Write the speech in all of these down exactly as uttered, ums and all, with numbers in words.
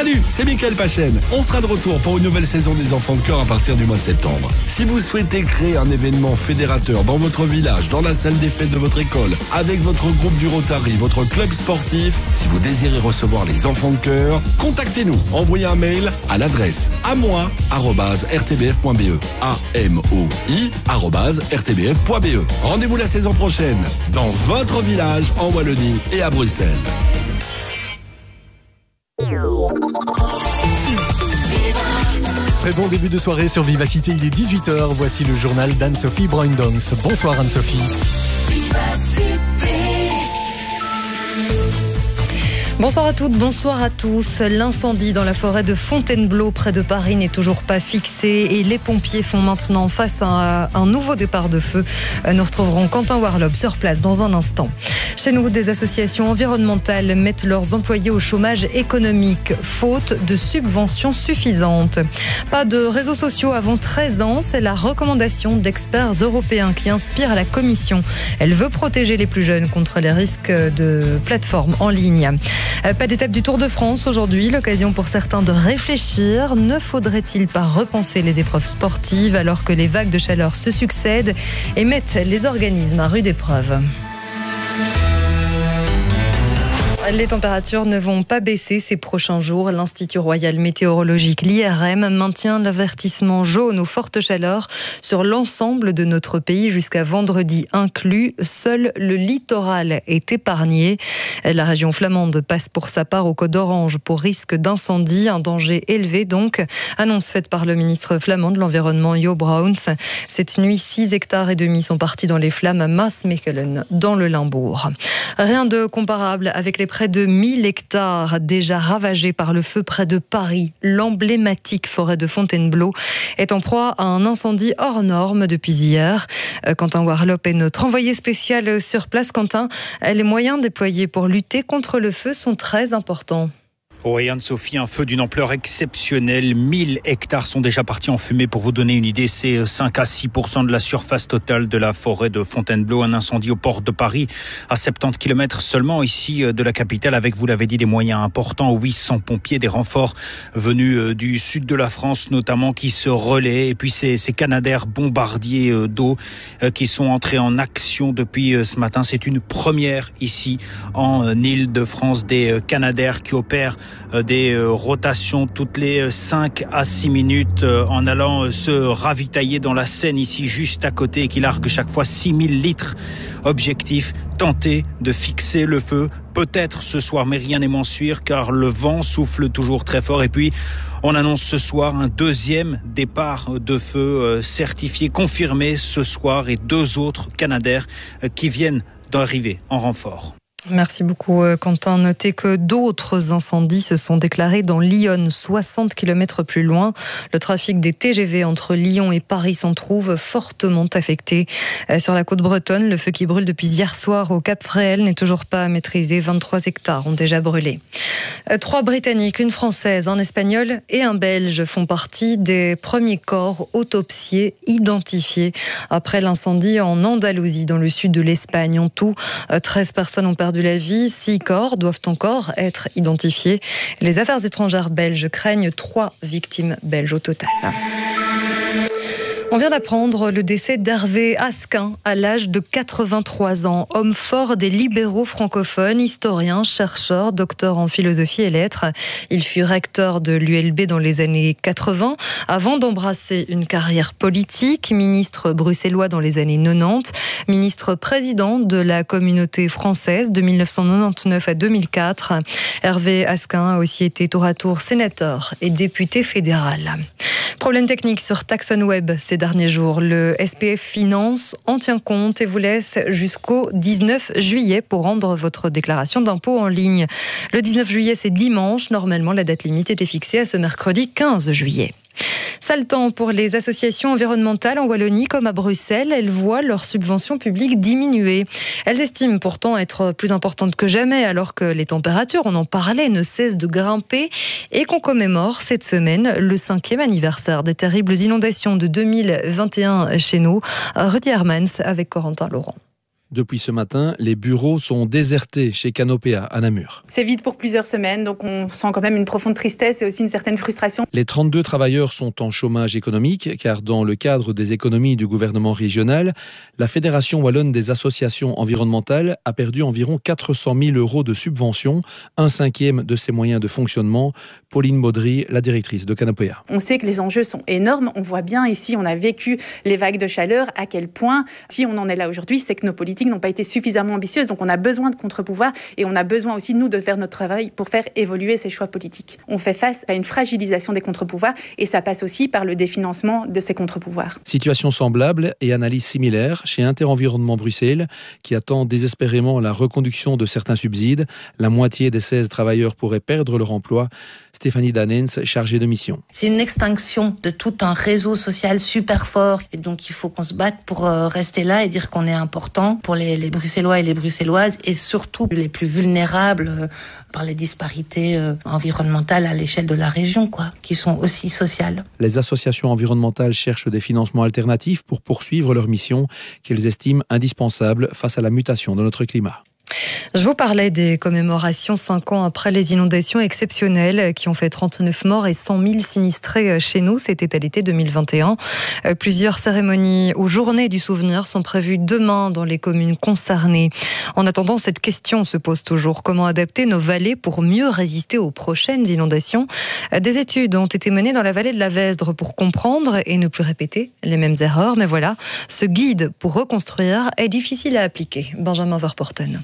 Salut, c'est Mickaël Pachen. On sera de retour pour une nouvelle saison des Enfants de Cœur à partir du mois de septembre. Si vous souhaitez créer un événement fédérateur dans votre village, dans la salle des fêtes de votre école, avec votre groupe du Rotary, votre club sportif, si vous désirez recevoir les Enfants de Cœur, contactez-nous. Envoyez un mail à l'adresse amoi arobase r t b f point b e. A M O I arobase r t b f point b e. Rendez-vous la saison prochaine dans votre village en Wallonie et à Bruxelles. Très bon début de soirée sur Vivacité, il est dix-huit heures. Voici le journal d'Anne-Sophie Broindongs. Bonsoir Anne-Sophie. Bonsoir à toutes, bonsoir à tous. L'incendie dans la forêt de Fontainebleau près de Paris n'est toujours pas fixé et les pompiers font maintenant face à un nouveau départ de feu. Nous retrouverons Quentin Warlob sur place dans un instant. Chez nous, des associations environnementales mettent leurs employés au chômage économique, faute de subventions suffisantes. Pas de réseaux sociaux avant treize ans, c'est la recommandation d'experts européens qui inspire la Commission. Elle veut protéger les plus jeunes contre les risques de plateformes en ligne. Pas d'étape du Tour de France aujourd'hui, l'occasion pour certains de réfléchir. Ne faudrait-il pas repenser les épreuves sportives alors que les vagues de chaleur se succèdent et mettent les organismes à rude épreuve ? Les températures ne vont pas baisser ces prochains jours. L'Institut Royal Météorologique, l'I R M, maintient l'avertissement jaune aux fortes chaleurs sur l'ensemble de notre pays jusqu'à vendredi inclus. Seul le littoral est épargné. La région flamande passe pour sa part au code orange pour risque d'incendie, un danger élevé donc. Annonce faite par le ministre flamand de l'Environnement, Jo Browns. Cette nuit, six hectares et demi sont partis dans les flammes à Maasmechelen, dans le Limbourg. Rien de comparable avec les près de mille hectares déjà ravagés par le feu près de Paris. L'emblématique forêt de Fontainebleau est en proie à un incendie hors norme depuis hier. Quentin Warlob est notre envoyé spécial sur place. Quentin, les moyens déployés pour lutter contre le feu sont très importants. Oui, Anne-Sophie, un feu d'une ampleur exceptionnelle. mille hectares sont déjà partis en fumée. Pour vous donner une idée, c'est cinq à six pour cent de la surface totale de la forêt de Fontainebleau. Un incendie aux portes de Paris, à soixante-dix kilomètres seulement ici de la capitale, avec, vous l'avez dit, des moyens importants. huit cents pompiers, des renforts venus du sud de la France notamment, qui se relaient. Et puis ces, ces Canadair bombardiers d'eau qui sont entrés en action depuis ce matin. C'est une première ici en Île-de-France, des Canadair qui opèrent des rotations toutes les cinq à six minutes en allant se ravitailler dans la Seine ici juste à côté et qui largue chaque fois six mille litres. Objectif, tenter de fixer le feu, peut-être ce soir, mais rien n'est moins sûr car le vent souffle toujours très fort. Et puis on annonce ce soir un deuxième départ de feu certifié, confirmé ce soir, et deux autres Canadair qui viennent d'arriver en renfort. Merci beaucoup Quentin. Notez que d'autres incendies se sont déclarés dans l'Yonne, soixante kilomètres plus loin. Le trafic des T G V entre Lyon et Paris s'en trouve fortement affecté. Sur la côte bretonne, le feu qui brûle depuis hier soir au Cap Fréhel n'est toujours pas maîtrisé. vingt-trois hectares ont déjà brûlé. Trois Britanniques, une Française, un Espagnol et un Belge font partie des premiers corps autopsiés identifiés après l'incendie en Andalousie, dans le sud de l'Espagne. En tout, treize personnes ont perdu de la vie, six corps doivent encore être identifiés. Les affaires étrangères belges craignent trois victimes belges au total. On vient d'apprendre le décès d'Hervé Asquin à l'âge de quatre-vingt-trois ans. Homme fort des libéraux francophones, historien, chercheur, docteur en philosophie et lettres. Il fut recteur de l'U L B dans les années quatre-vingts avant d'embrasser une carrière politique. Ministre bruxellois dans les années quatre-vingt-dix, ministre président de la communauté française de mille neuf cent quatre-vingt-dix-neuf à deux mille quatre. Hervé Asquin a aussi été tour à tour sénateur et député fédéral. Problème technique sur TaxonWeb ces derniers jours. Le S P F Finance en tient compte et vous laisse jusqu'au dix-neuf juillet pour rendre votre déclaration d'impôt en ligne. Le dix-neuf juillet, c'est dimanche. Normalement, la date limite était fixée à ce mercredi quinze juillet. Sale temps pour les associations environnementales en Wallonie comme à Bruxelles. Elles voient leurs subventions publiques diminuer. Elles estiment pourtant être plus importantes que jamais alors que les températures, on en parlait, ne cessent de grimper et qu'on commémore cette semaine le cinquième anniversaire des terribles inondations de deux mille vingt et un chez nous. Rudy Hermans avec Corentin Laurent. Depuis ce matin, les bureaux sont désertés chez Canopéa à Namur. C'est vide pour plusieurs semaines, donc on sent quand même une profonde tristesse et aussi une certaine frustration. Les trente-deux travailleurs sont en chômage économique, car dans le cadre des économies du gouvernement régional, la Fédération wallonne des associations environnementales a perdu environ quatre cent mille euros de subventions, un cinquième de ses moyens de fonctionnement. Pauline Baudry, la directrice de Canopéa. On sait que les enjeux sont énormes. On voit bien ici, on a vécu les vagues de chaleur, à quel point, si on en est là aujourd'hui, c'est que nos politiques n'ont pas été suffisamment ambitieuses. Donc on a besoin de contre-pouvoirs et on a besoin aussi, nous, de faire notre travail pour faire évoluer ces choix politiques. On fait face à une fragilisation des contre-pouvoirs et ça passe aussi par le définancement de ces contre-pouvoirs. Situation semblable et analyse similaire chez Interenvironnement Bruxelles, qui attend désespérément la reconduction de certains subsides. La moitié des seize travailleurs pourraient perdre leur emploi. Stéphanie Danens, chargée de mission. C'est une extinction de tout un réseau social super fort. Et donc, il faut qu'on se batte pour euh, rester là et dire qu'on est important pour les, les Bruxellois et les Bruxelloises et surtout les plus vulnérables euh, par les disparités euh, environnementales à l'échelle de la région, quoi, qui sont aussi sociales. Les associations environnementales cherchent des financements alternatifs pour poursuivre leur mission qu'elles estiment indispensable face à la mutation de notre climat. Je vous parlais des commémorations cinq ans après les inondations exceptionnelles qui ont fait trente-neuf morts et cent mille sinistrés chez nous. C'était à l'été deux mille vingt et un. Plusieurs cérémonies ou journées du souvenir sont prévues demain dans les communes concernées. En attendant, cette question se pose toujours. Comment adapter nos vallées pour mieux résister aux prochaines inondations ? Des études ont été menées dans la vallée de la Vesdre pour comprendre et ne plus répéter les mêmes erreurs. Mais voilà, ce guide pour reconstruire est difficile à appliquer. Benjamin Verporten.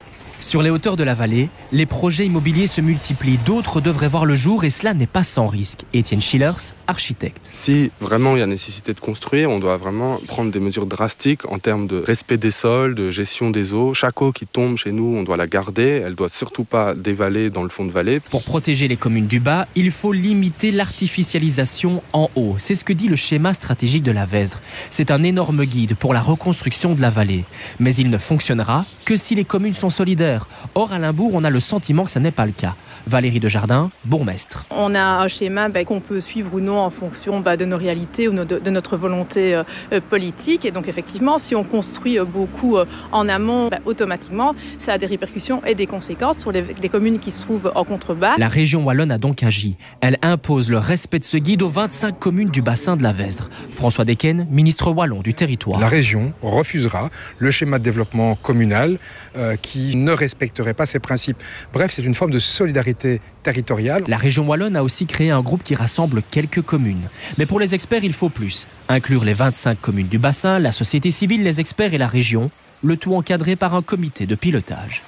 Sur les hauteurs de la vallée, les projets immobiliers se multiplient. D'autres devraient voir le jour et cela n'est pas sans risque. Étienne Schillers, architecte. Si vraiment il y a nécessité de construire, on doit vraiment prendre des mesures drastiques en termes de respect des sols, de gestion des eaux. Chaque eau qui tombe chez nous, on doit la garder. Elle ne doit surtout pas dévaler dans le fond de vallée. Pour protéger les communes du bas, il faut limiter l'artificialisation en haut. C'est ce que dit le schéma stratégique de la Vesdre. C'est un énorme guide pour la reconstruction de la vallée. Mais il ne fonctionnera que si les communes sont solidaires. Or, à Limbourg, on a le sentiment que ça n'est pas le cas. Valérie Desjardins, bourgmestre. On a un schéma bah, qu'on peut suivre ou non en fonction bah, de nos réalités ou de, de notre volonté euh, politique. Et donc, effectivement, si on construit euh, beaucoup euh, en amont, bah, automatiquement, ça a des répercussions et des conséquences sur les, les communes qui se trouvent en contrebas. La région wallonne a donc agi. Elle impose le respect de ce guide aux vingt-cinq communes du bassin de la Vesdre. François Decken, ministre wallon du territoire. La région refusera le schéma de développement communal euh, qui ne respecterait pas ces principes. Bref, c'est une forme de solidarité territoriale. La région wallonne a aussi créé un groupe qui rassemble quelques communes. Mais pour les experts, il faut plus. Inclure les vingt-cinq communes du bassin, la société civile, les experts et la région. Le tout encadré par un comité de pilotage.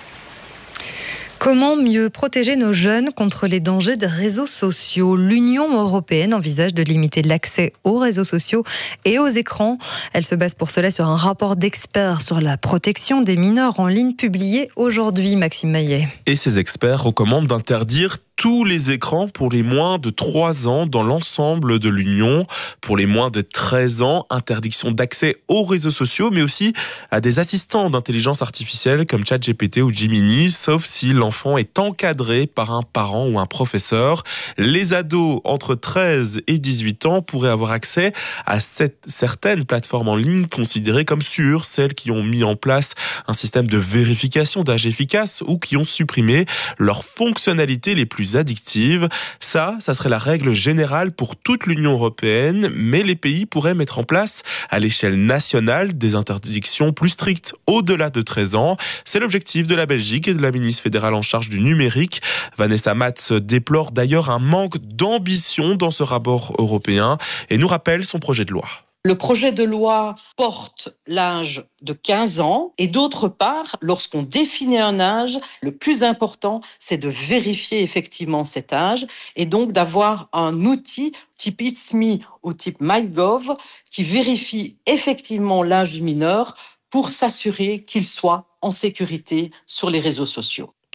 Comment mieux protéger nos jeunes contre les dangers des réseaux sociaux ? L'Union européenne envisage de limiter l'accès aux réseaux sociaux et aux écrans. Elle se base pour cela sur un rapport d'experts sur la protection des mineurs en ligne publié aujourd'hui, Maxime Maillet. Et ces experts recommandent d'interdire tous les écrans pour les moins de trois ans dans l'ensemble de l'Union. Pour les moins de treize ans, interdiction d'accès aux réseaux sociaux, mais aussi à des assistants d'intelligence artificielle comme ChatGPT ou Gemini, sauf si l'enfant est encadré par un parent ou un professeur. Les ados entre treize et dix-huit ans pourraient avoir accès à cette, certaines plateformes en ligne considérées comme sûres, celles qui ont mis en place un système de vérification d'âge efficace ou qui ont supprimé leurs fonctionnalités les plus addictives. Ça, ça serait la règle générale pour toute l'Union européenne, mais les pays pourraient mettre en place à l'échelle nationale des interdictions plus strictes au-delà de treize ans. C'est l'objectif de la Belgique et de la ministre fédérale en charge du numérique. Vanessa Matz déplore d'ailleurs un manque d'ambition dans ce rapport européen et nous rappelle son projet de loi. Le projet de loi porte l'âge de quinze ans et d'autre part, lorsqu'on définit un âge, le plus important, c'est de vérifier effectivement cet âge et donc d'avoir un outil type It's Me ou type MyGov qui vérifie effectivement l'âge du mineur pour s'assurer qu'il soit en sécurité sur les réseaux sociaux.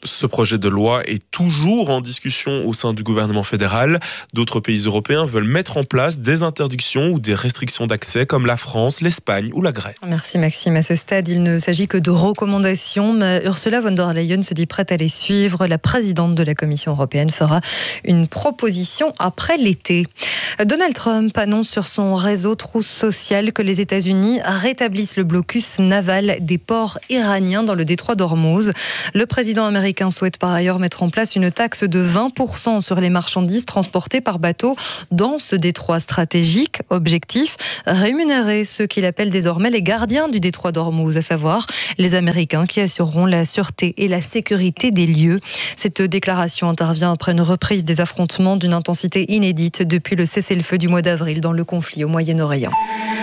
Ce projet de loi est toujours en discussion au sein du gouvernement fédéral. D'autres pays européens veulent mettre en place des interdictions ou des restrictions d'accès comme la France, l'Espagne ou la Grèce. Merci Maxime. À ce stade, il ne s'agit que de recommandations, mais Ursula von der Leyen se dit prête à les suivre. La présidente de la Commission européenne fera une proposition après l'été. Donald Trump annonce sur son réseau Truth Social que les États-Unis rétablissent le blocus naval des ports iraniens dans le détroit d'Ormuz. Le président américain souhaite par ailleurs mettre en place une taxe de vingt pour cent sur les marchandises transportées par bateau dans ce détroit stratégique. Objectif, rémunérer ceux qu'il appelle désormais les gardiens du détroit d'Ormuz, à savoir les Américains qui assureront la sûreté et la sécurité des lieux. Cette déclaration intervient après une reprise des affrontements d'une intensité inédite depuis le cessez-le-feu du mois d'avril dans le conflit au Moyen-Orient.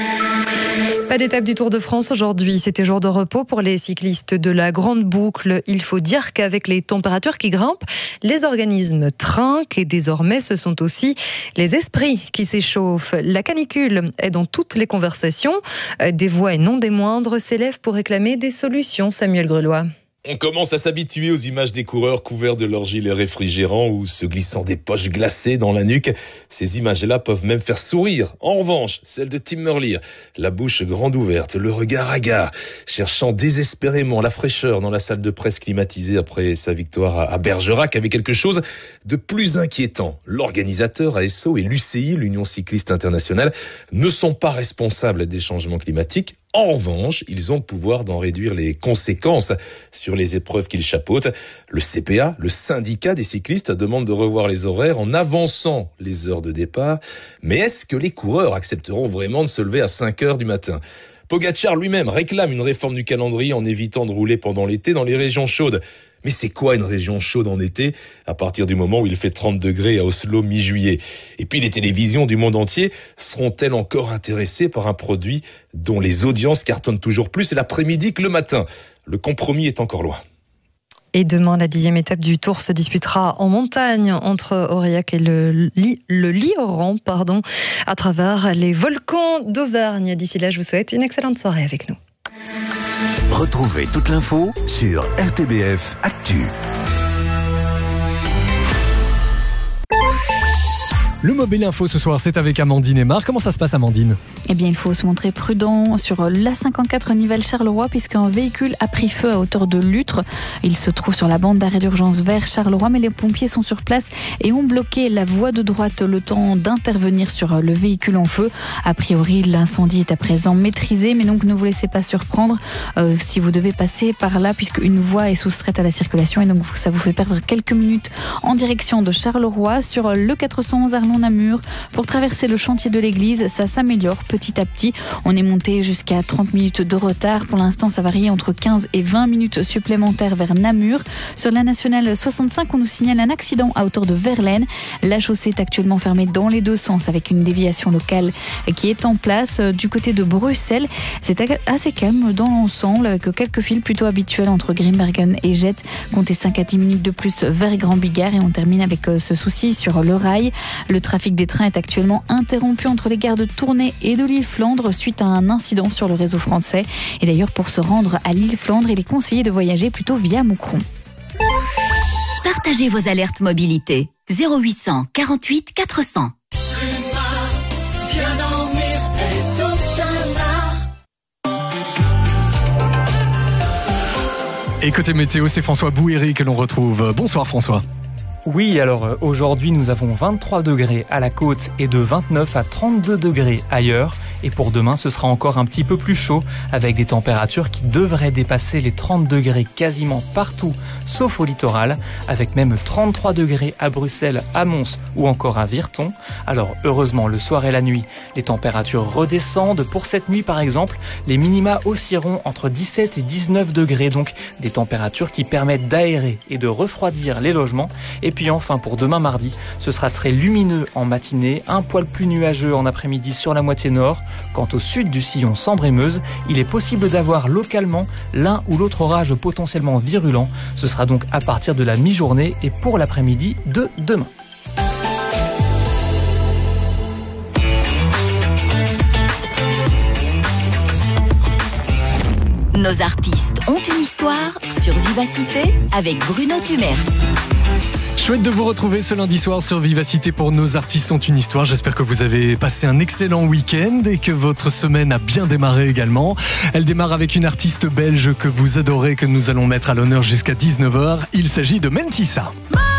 Pas d'étape du Tour de France aujourd'hui, c'était jour de repos pour les cyclistes de la Grande Boucle. Il faut dire qu'avec les températures qui grimpent, les organismes trinquent et désormais ce sont aussi les esprits qui s'échauffent. La canicule est dans toutes les conversations. Des voix et non des moindres s'élèvent pour réclamer des solutions. Samuel Grelois. On commence à s'habituer aux images des coureurs couverts de leurs gilets réfrigérants ou se glissant des poches glacées dans la nuque. Ces images-là peuvent même faire sourire. En revanche, celle de Tim Merlier, la bouche grande ouverte, le regard hagard, cherchant désespérément la fraîcheur dans la salle de presse climatisée après sa victoire à Bergerac, avait quelque chose de plus inquiétant. L'organisateur A S O et l'U C I, l'Union cycliste internationale, ne sont pas responsables des changements climatiques. En revanche, ils ont le pouvoir d'en réduire les conséquences sur les épreuves qu'ils chapeautent. Le C P A, le syndicat des cyclistes, demande de revoir les horaires en avançant les heures de départ. Mais est-ce que les coureurs accepteront vraiment de se lever à cinq heures du matin ? Pogačar lui-même réclame une réforme du calendrier en évitant de rouler pendant l'été dans les régions chaudes. Mais c'est quoi une région chaude en été à partir du moment où il fait trente degrés à Oslo mi-juillet? Et puis les télévisions du monde entier seront-elles encore intéressées par un produit dont les audiences cartonnent toujours plus l'après-midi que le matin? Le compromis est encore loin. Et demain, la dixième étape du Tour se disputera en montagne entre Aurillac et le, le Lioran, pardon, à travers les volcans d'Auvergne. D'ici là, je vous souhaite une excellente soirée avec nous. Retrouvez toute l'info sur R T B F Actu. Le Mobile Info ce soir, c'est avec Amandine et Marc. Comment ça se passe, Amandine ? Eh bien, il faut se montrer prudent sur l'A cinquante-quatre Nivelles-Charleroi puisqu'un véhicule a pris feu à hauteur de Lutre. Il se trouve sur la bande d'arrêt d'urgence vers Charleroi, mais les pompiers sont sur place et ont bloqué la voie de droite le temps d'intervenir sur le véhicule en feu. A priori, l'incendie est à présent maîtrisé, mais donc ne vous laissez pas surprendre euh, si vous devez passer par là puisqu'une voie est soustraite à la circulation et donc ça vous fait perdre quelques minutes en direction de Charleroi sur le quatre cent onze Arlon-Namur. Pour traverser le chantier de l'église, ça s'améliore petit à petit. On est monté jusqu'à trente minutes de retard. Pour l'instant, ça varie entre quinze et vingt minutes supplémentaires vers Namur. Sur la nationale soixante-cinq, on nous signale un accident à hauteur de Verlaine. La chaussée est actuellement fermée dans les deux sens avec une déviation locale qui est en place. Du côté de Bruxelles, c'est assez calme dans l'ensemble avec quelques files plutôt habituelles entre Grimbergen et Jette. Comptez cinq à dix minutes de plus vers Grand-Bigard et on termine avec ce souci sur le rail. Le trafic des trains est actuellement interrompu entre les gares de Tournai et de l'île Flandre suite à un incident sur le réseau français. Et d'ailleurs, pour se rendre à l'île Flandre, il est conseillé de voyager plutôt via Moucron. Partagez vos alertes mobilité. zéro huit cent quarante-huit quatre cents. Et côté météo, c'est François Bouhéry que l'on retrouve. Bonsoir François. Oui, alors aujourd'hui nous avons vingt-trois degrés à la côte et de vingt-neuf à trente-deux degrés ailleurs. Et pour demain, ce sera encore un petit peu plus chaud avec des températures qui devraient dépasser les trente degrés quasiment partout, sauf au littoral, avec même trente-trois degrés à Bruxelles, à Mons ou encore à Virton. Alors heureusement, le soir et la nuit, les températures redescendent. Pour cette nuit par exemple, les minima oscilleront entre dix-sept et dix-neuf degrés, donc des températures qui permettent d'aérer et de refroidir les logements. Et puis enfin pour demain mardi, ce sera très lumineux en matinée, un poil plus nuageux en après-midi sur la moitié nord. Quant au sud du sillon Sambre-et-Meuse, il est possible d'avoir localement l'un ou l'autre orage potentiellement virulent. Ce sera donc à partir de la mi-journée et pour l'après-midi de demain. Nos artistes ont une histoire sur Vivacité avec Bruno Tumers. Chouette de vous retrouver ce lundi soir sur Vivacité pour Nos artistes ont une histoire. J'espère que vous avez passé un excellent week-end et que votre semaine a bien démarré également. Elle démarre avec une artiste belge que vous adorez, que nous allons mettre à l'honneur jusqu'à dix-neuf heures. Il s'agit de Mentissa.